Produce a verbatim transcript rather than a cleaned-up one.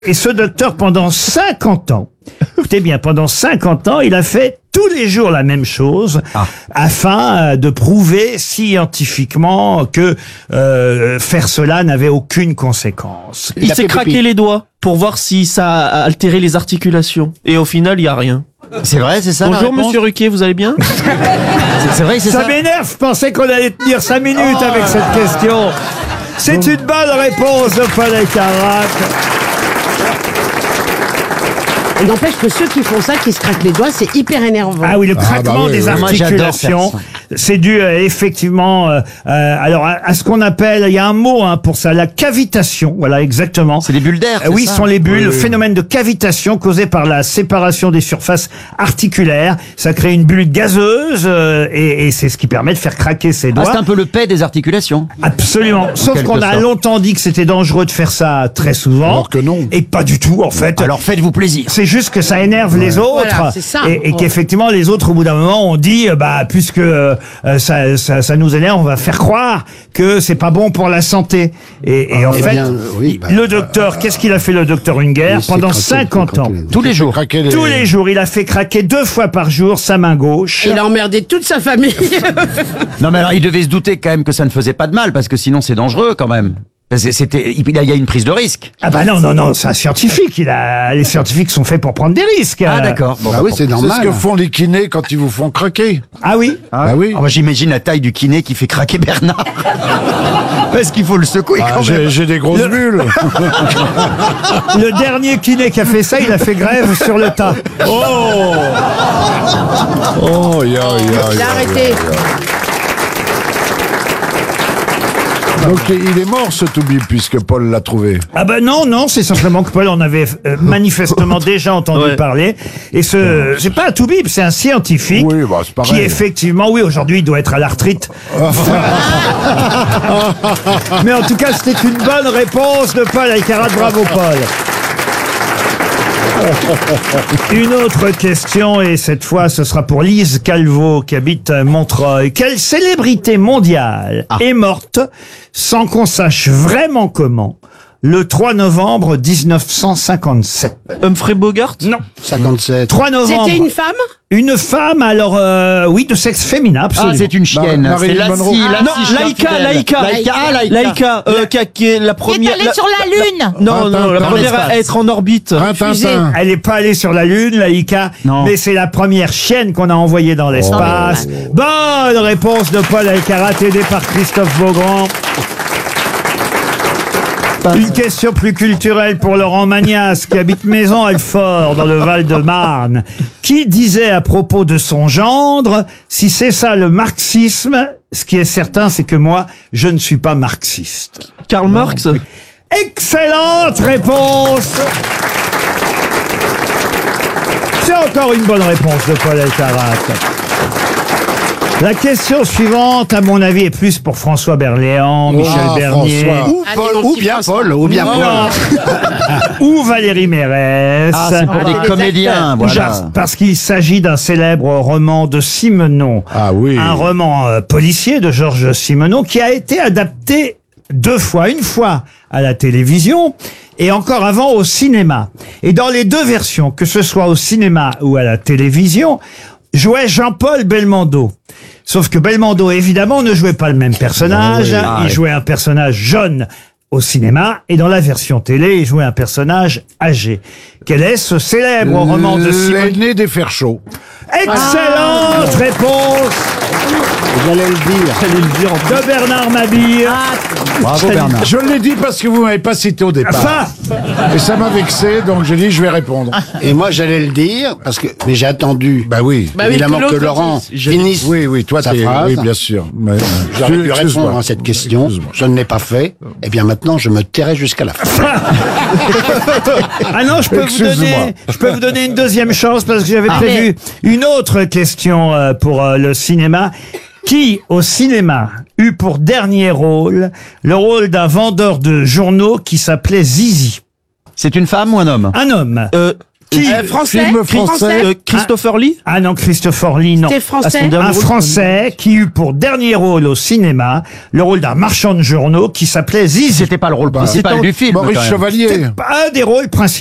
Et ce docteur, pendant cinquante ans, écoutez bien, pendant cinquante ans, il a fait tous les jours la même chose, ah. afin de prouver scientifiquement que euh, faire cela n'avait aucune conséquence. Il, il s'est craqué pipi. les doigts pour voir si ça a altéré les articulations. Et au final, il n'y a rien. C'est vrai, c'est ça. Bonjour Monsieur Ruquier, vous allez bien? C'est vrai, c'est ça. Ça m'énerve, je pensais qu'on allait tenir cinq minutes oh. avec cette question. C'est bon. Une bonne réponse de Paul Elkarat. Il n'empêche que ceux qui font ça, qui se craquent les doigts, c'est hyper énervant. Ah oui, le craquement ah bah oui, des oui, articulations, c'est dû euh, effectivement euh, euh, alors à, à ce qu'on appelle, il y a un mot hein, pour ça, la cavitation. Voilà, exactement. C'est les bulles d'air. Euh, oui, ce sont les bulles. Oui, le oui. phénomène de cavitation causé par la séparation des surfaces articulaires. Ça crée une bulle gazeuse euh, et, et c'est ce qui permet de faire craquer ses doigts. Ah, c'est un peu le paix des articulations. Absolument. Sauf qu'on a sorte. longtemps dit que c'était dangereux de faire ça très souvent. Alors que non. Et pas du tout en fait. Alors faites-vous plaisir. C'est juste que ça énerve ouais. les autres voilà, c'est ça. et, et oh. qu'effectivement les autres au bout d'un moment on dit bah puisque euh, ça, ça ça nous énerve, on va faire croire que c'est pas bon pour la santé et, et ah, en fait bien, oui, bah, le docteur euh, qu'est-ce qu'il a fait le docteur Unger pendant cinquante ans tous les jours les... tous les jours il a fait craquer deux fois par jour sa main gauche. Il a emmerdé toute sa famille. Non mais alors il devait se douter quand même que ça ne faisait pas de mal parce que sinon c'est dangereux quand même. C'était, il y a une prise de risque. Ah bah non, non, non, c'est un scientifique. Il a, les scientifiques sont faits pour prendre des risques. Ah d'accord. Bon, bah oui, c'est normal. C'est ce que font les kinés quand ils vous font craquer. Ah oui. Ah bah oui. Oh, bah, j'imagine la taille du kiné qui fait craquer Bernard. Parce qu'il faut le secouer ah, quand même. J'ai des grosses le... bulles. Le dernier kiné qui a fait ça, il a fait grève sur le tas. Oh. Oh, ya, ya, Il a arrêté. Donc il est mort ce Toubib puisque Paul l'a trouvé. Ah ben non, non, c'est simplement que Paul en avait euh, manifestement déjà entendu ouais. parler. Et ce, c'est pas un Toubib, c'est un scientifique oui, bah, c'est pareil. Qui effectivement, oui, aujourd'hui il doit être à la retraite. Mais en tout cas, c'était une bonne réponse de Paul Elkarat. Bravo Paul. Une autre question, et cette fois ce sera pour Lise Calvo qui habite Montreuil. Quelle célébrité mondiale ah. est morte sans qu'on sache vraiment comment le trois novembre mille neuf cent cinquante-sept? Humphrey Bogart? Non. cinquante-sept. trois novembre. C'était une femme? Une femme, alors euh, oui, de sexe féminin, absolument. Ah, c'est une chienne. Mar c'est Lassie, ah, non, Laïka, Laïka. Laïka, ah, Laïka. Laïka, euh, qui, qui est la première. Qui est allée la, sur la Lune. La, non, non, la première à être en orbite. Elle n'est pas allée sur la Lune, Laïka, mais c'est la première chienne qu'on a envoyée dans l'espace. Oh. Bonne réponse de Paul Elkarat, aidé par Christophe Beaugrand. Une question plus culturelle pour Laurent Magnas, qui habite Maison-Alfort, dans le Val-de-Marne, qui disait à propos de son gendre, si c'est ça le marxisme, ce qui est certain, c'est que moi, je ne suis pas marxiste. Karl Marx? Excellente réponse! C'est encore une bonne réponse de Paul Elkarat. La question suivante, à mon avis, est plus pour François Berléand, Michel oh, Bernier. Ou, Paul, ou bien Paul, ou bien Paul. Ou Valérie Mérès. Ah, c'est pour des comédiens, voilà. Parce qu'il s'agit d'un célèbre roman de Simenon. Ah oui. Un roman euh, policier de Georges Simenon qui a été adapté deux fois. Une fois à la télévision et encore avant au cinéma. Et dans les deux versions, que ce soit au cinéma ou à la télévision, jouait Jean-Paul Belmondo. Sauf que Belmondo, évidemment, ne jouait pas le même personnage. Ah oui, il jouait un personnage jeune au cinéma, et dans la version télé, il jouait un personnage âgé. Quel est ce célèbre roman de Simon? L'aîné des fers chauds. Excellente ah réponse. J'allais le dire. J'allais le dire en de Bernard Mabille. Ah, bravo Bernard. Je l'ai dit parce que vous m'avez pas cité au départ. Enfin. Et ça m'a vexé, donc j'ai dit je vais répondre. Et moi j'allais le dire parce que mais j'ai attendu. Bah oui. Bah évidemment oui, que, que Laurent finisse. Oui oui, toi sa phrase. Oui bien sûr. Mais, j'aurais pu répondre à cette question. Je ne l'ai pas fait. Et bien maintenant je me tairai jusqu'à la fin. Ah non, je peux vous donner, je peux vous donner une deuxième chance parce que j'avais ah, prévu mais... une autre question euh, pour euh, le cinéma. Qui, au cinéma, eut pour dernier rôle le rôle d'un vendeur de journaux qui s'appelait Zizi? C'est une femme ou un homme? Un homme. Euh, Qui Euh, français Film Français français. Euh, Christopher Lee. Ah non, Christopher Lee, non. C'était Ah, français son dernier Un rôle. Français qui eut pour dernier rôle au cinéma le rôle d'un marchand de journaux qui s'appelait Zizi. C'était pas le rôle Bah, principal c'est du film. Maurice quand même. Chevalier. Un des rôles principaux.